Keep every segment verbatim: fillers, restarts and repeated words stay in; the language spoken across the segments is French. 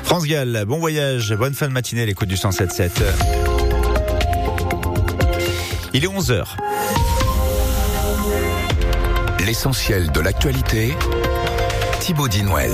France Gall, bon voyage, bonne fin de matinée à l'écoute du cent sept sept. Il est onze heures. L'essentiel de l'actualité, Thibaut Dinouel.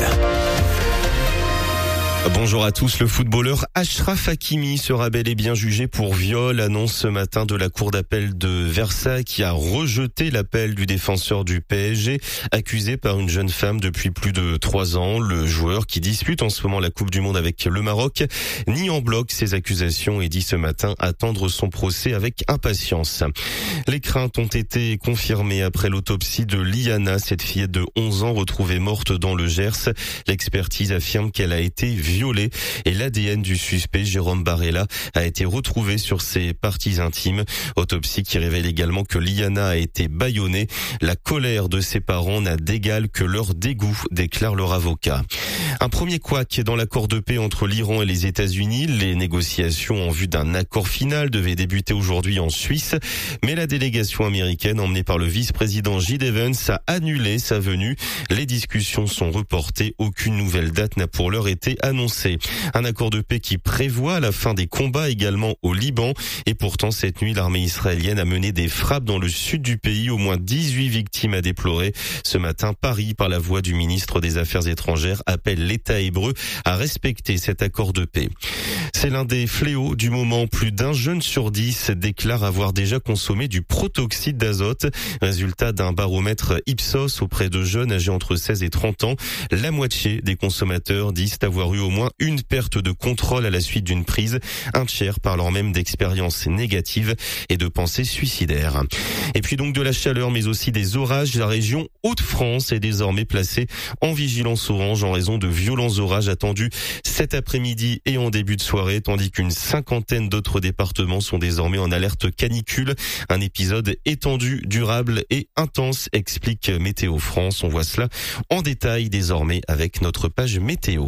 Bonjour à tous. Le footballeur Achraf Hakimi sera bel et bien jugé pour viol, annonce ce matin de la cour d'appel de Versailles qui a rejeté l'appel du défenseur du P S G, accusé par une jeune femme depuis plus de trois ans. Le joueur qui dispute en ce moment la Coupe du Monde avec le Maroc nie en bloc ces accusations et dit ce matin attendre son procès avec impatience. Les craintes ont été confirmées après l'autopsie de Liana, cette fillette de onze ans retrouvée morte dans le Gers. L'expertise affirme qu'elle a été violée et l'A D N du suspect Jérôme Barella a été retrouvé sur ses parties intimes. Autopsie qui révèle également que Liana a été bâillonnée. La colère de ses parents n'a d'égal que leur dégoût, déclare leur avocat. Un premier couac dans l'accord de paix entre l'Iran et les États-Unis. Les négociations en vue d'un accord final devaient débuter aujourd'hui en Suisse, mais la délégation américaine emmenée par le vice-président J D Vance a annulé sa venue. Les discussions sont reportées. Aucune nouvelle date n'a pour l'heure été annoncée. Un accord de paix qui prévoit la fin des combats également au Liban. Et pourtant, cette nuit, l'armée israélienne a mené des frappes dans le sud du pays. Au moins dix-huit victimes à déplorer. Ce matin, Paris, par la voix du ministre des Affaires étrangères, appelle l'État hébreu à respecter cet accord de paix. C'est l'un des fléaux du moment. Plus d'un jeune sur dix déclare avoir déjà consommé du protoxyde d'azote. Résultat d'un baromètre Ipsos auprès de jeunes âgés entre seize et trente ans. La moitié des consommateurs disent avoir eu au moins une perte de contrôle à la suite d'une prise. Un tiers parlant même d'expériences négatives et de pensées suicidaires. Et puis donc de la chaleur mais aussi des orages. La région Hauts-de-France est désormais placée en vigilance orange en raison de violents orages attendus cet après-midi et en début de soirée, tandis qu'une cinquantaine d'autres départements sont désormais en alerte canicule. Un épisode étendu, durable et intense, explique Météo France. On voit cela en détail désormais avec notre page météo.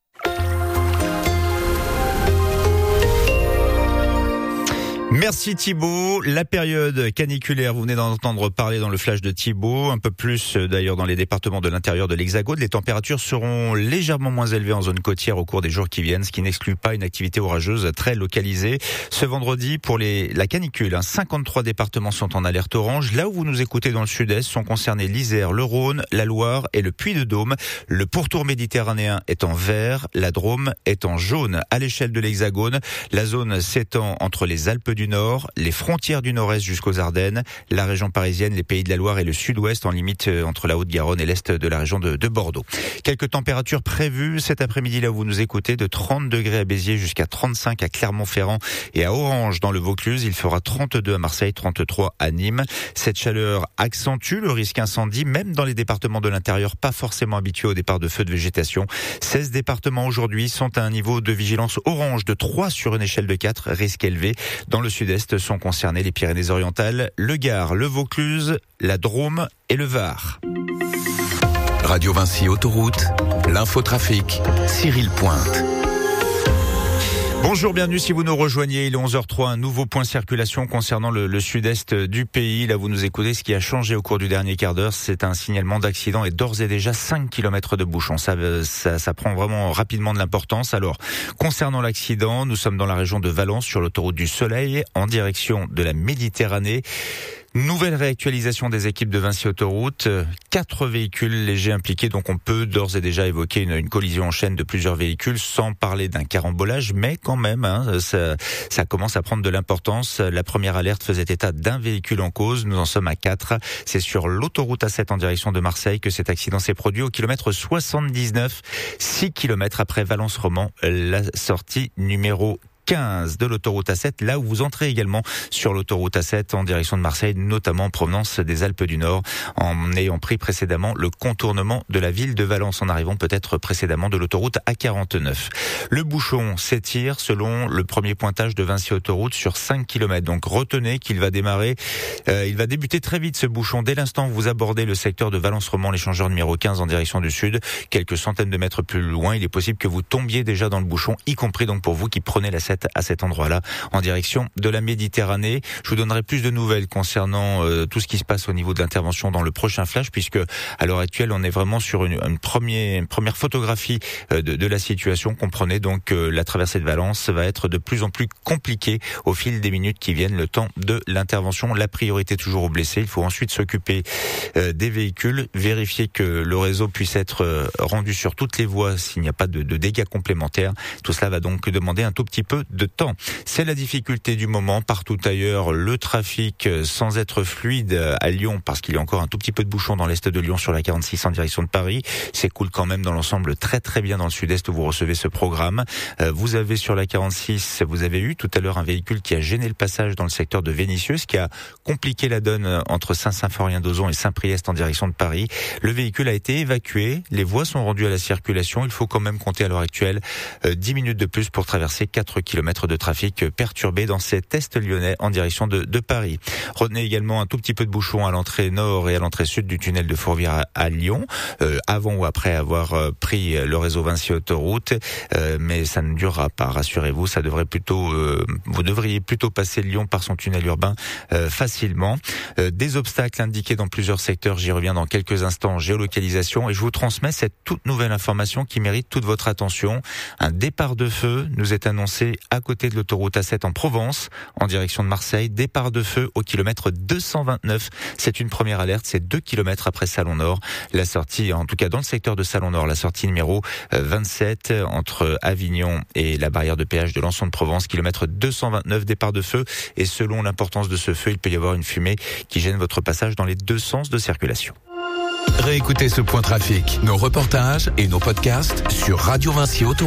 Merci Thibaut. La période caniculaire, vous venez d'entendre parler dans le flash de Thibaut, un peu plus d'ailleurs dans les départements de l'intérieur de l'Hexagone. Les températures seront légèrement moins élevées en zone côtière au cours des jours qui viennent, ce qui n'exclut pas une activité orageuse très localisée. Ce vendredi, pour les, la canicule, hein, cinquante-trois départements sont en alerte orange. Là où vous nous écoutez dans le sud-est sont concernés l'Isère, le Rhône, la Loire et le Puy-de-Dôme. Le pourtour méditerranéen est en vert, la Drôme est en jaune. À l'échelle de l'Hexagone, la zone s'étend entre les Alpes du Nord, les frontières du Nord-Est jusqu'aux Ardennes, la région parisienne, les Pays de la Loire et le Sud-Ouest en limite entre la Haute-Garonne et l'Est de la région de, de Bordeaux. Quelques températures prévues cet après-midi là où vous nous écoutez, de trente degrés à Béziers jusqu'à trente-cinq à Clermont-Ferrand et à Orange dans le Vaucluse. Il fera trente-deux à Marseille, trente-trois à Nîmes. Cette chaleur accentue le risque incendie, même dans les départements de l'intérieur pas forcément habitués au départ de feux de végétation. seize départements aujourd'hui sont à un niveau de vigilance orange de trois sur une échelle de quatre, risque élevé. Dans le sud-est sont concernés les Pyrénées-Orientales, le Gard, le Vaucluse, la Drôme et le Var. Radio Vinci Autoroute, l'infotrafic, Cyril Pointe. Bonjour, bienvenue si vous nous rejoignez. Il est onze heures zéro trois, un nouveau point de circulation concernant le, le sud-est du pays. Là, vous nous écoutez, ce qui a changé au cours du dernier quart d'heure, c'est un signalement d'accident et d'ores et déjà cinq kilomètres de bouchons. Ça, ça, ça prend vraiment rapidement de l'importance. Alors, concernant l'accident, nous sommes dans la région de Valence, sur l'autoroute du Soleil, en direction de la Méditerranée. Nouvelle réactualisation des équipes de Vinci Autoroute, quatre véhicules légers impliqués, donc on peut d'ores et déjà évoquer une, une collision en chaîne de plusieurs véhicules sans parler d'un carambolage, mais quand même, hein, ça, ça commence à prendre de l'importance. La première alerte faisait état d'un véhicule en cause, nous en sommes à quatre. C'est sur l'autoroute A sept en direction de Marseille que cet accident s'est produit au kilomètre soixante-dix-neuf, six kilomètres après Valence-Roman, la sortie numéro quinze de l'autoroute A sept, là où vous entrez également sur l'autoroute A sept en direction de Marseille, notamment en provenance des Alpes du Nord, en ayant pris précédemment le contournement de la ville de Valence, en arrivant peut-être précédemment de l'autoroute A quarante-neuf. Le bouchon s'étire selon le premier pointage de Vinci Autoroute sur cinq kilomètres. Donc retenez qu'il va démarrer, euh, il va débuter très vite ce bouchon. Dès l'instant où vous abordez le secteur de Valence-Roman, l'échangeur numéro quinze en direction du sud, quelques centaines de mètres plus loin, il est possible que vous tombiez déjà dans le bouchon, y compris donc pour vous qui prenez la sept sept à cet endroit-là en direction de la Méditerranée. Je vous donnerai plus de nouvelles concernant euh, tout ce qui se passe au niveau de l'intervention dans le prochain flash, puisque à l'heure actuelle on est vraiment sur une, une, première, une première photographie euh, de, de la situation. Comprenez donc que euh, la traversée de Valence va être de plus en plus compliquée au fil des minutes qui viennent, le temps de l'intervention. La priorité toujours aux blessés. Il faut ensuite s'occuper euh, des véhicules, vérifier que le réseau puisse être euh, rendu sur toutes les voies s'il n'y a pas de, de dégâts complémentaires. Tout cela va donc demander un tout petit peu de temps. C'est la difficulté du moment. Partout ailleurs, le trafic sans être fluide à Lyon, parce qu'il y a encore un tout petit peu de bouchon dans l'est de Lyon sur la quarante-six en direction de Paris. S'écoule quand même dans l'ensemble très très bien dans le sud-est où vous recevez ce programme. Euh, vous avez sur la quarante-six, vous avez eu tout à l'heure un véhicule qui a gêné le passage dans le secteur de Vénissieux, ce qui a compliqué la donne entre Saint-Symphorien-d'Ozon et Saint-Priest en direction de Paris. Le véhicule a été évacué, les voies sont rendues à la circulation. Il faut quand même compter à l'heure actuelle euh, dix minutes de plus pour traverser quatre kilomètres de trafic perturbé dans cet est lyonnais en direction de, de Paris. Retenez également un tout petit peu de bouchon à l'entrée nord et à l'entrée sud du tunnel de Fourvière à, à Lyon, euh, avant ou après avoir euh, pris le réseau Vinci Autoroute, euh, mais ça ne durera pas, rassurez-vous. Ça devrait plutôt, euh, vous devriez plutôt passer Lyon par son tunnel urbain euh, facilement. Euh, des obstacles indiqués dans plusieurs secteurs, j'y reviens dans quelques instants. Géolocalisation, et je vous transmets cette toute nouvelle information qui mérite toute votre attention. Un départ de feu nous est annoncé à côté de l'autoroute A sept en Provence, en direction de Marseille. Départ de feu au kilomètre deux cent vingt-neuf. C'est une première alerte, c'est deux kilomètres après Salon Nord. La sortie, en tout cas dans le secteur de Salon Nord, la sortie numéro vingt-sept entre Avignon et la barrière de péage de Lançon de Provence, kilomètre deux cent vingt-neuf, départ de feu. Et selon l'importance de ce feu, il peut y avoir une fumée qui gêne votre passage dans les deux sens de circulation. Réécoutez ce point trafic, nos reportages et nos podcasts sur Radio Vinci Autoroute.